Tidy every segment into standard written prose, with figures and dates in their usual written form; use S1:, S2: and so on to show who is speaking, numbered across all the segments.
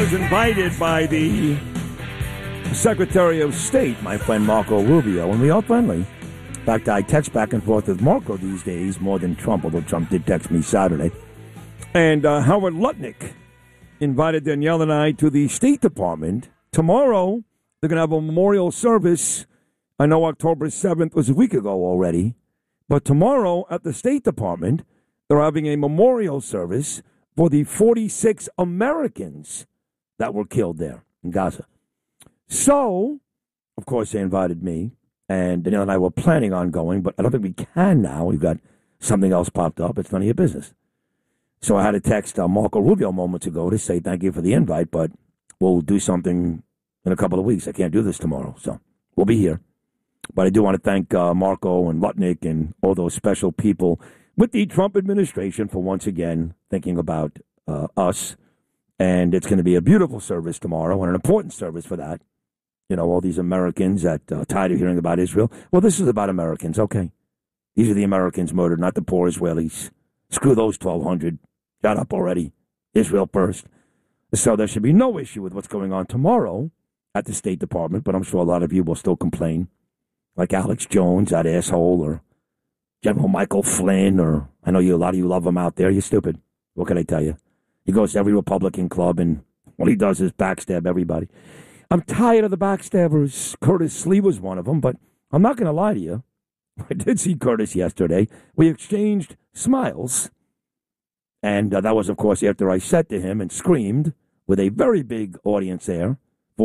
S1: was invited by the Secretary of State, my friend Marco Rubio, and we are friendly. In fact, I text back and forth with Marco these days more than Trump, although Trump did text me Saturday. And Howard Lutnick invited Danielle and I to the State Department. Tomorrow, they're going to have a memorial service. I know October 7th was a week ago already. But tomorrow at the State Department, they're having a memorial service for the 46 Americans that were killed there in Gaza. So, of course, they invited me. And Danielle and I were planning on going, but I don't think we can now. We've got something else popped up. It's none of your business. So I had to text Marco Rubio moments ago to say thank you for the invite, but we'll do something in a couple of weeks. I can't do this tomorrow, so we'll be here. But I do want to thank Marco and Lutnick and all those special people with the Trump administration for once again thinking about us. And it's going to be a beautiful service tomorrow and an important service for that. You know, all these Americans that tired of hearing about Israel. Well, this is about Americans, okay? These are the Americans murdered, not the poor Israelis. Screw those 1,200. Shut up already. Israel first. So there should be no issue with what's going on tomorrow at the State Department, but I'm sure a lot of you will still complain. Like Alex Jones, that asshole, or General Michael Flynn, or I know a lot of you love him out there. You're stupid. What can I tell you? He goes to every Republican club, and all he does is backstab everybody. I'm tired of the backstabbers. Curtis Lee was one of them, but I'm not going to lie to you. I did see Curtis yesterday. We exchanged smiles. And that was, of course, after I said to him and screamed with a very big audience there,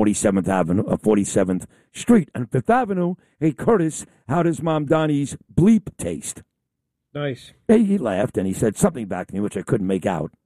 S1: 47th Street and 5th Avenue, hey, Curtis, how does Mom Donnie's bleep taste?
S2: Nice.
S1: He laughed and he said something back to me, which I couldn't make out.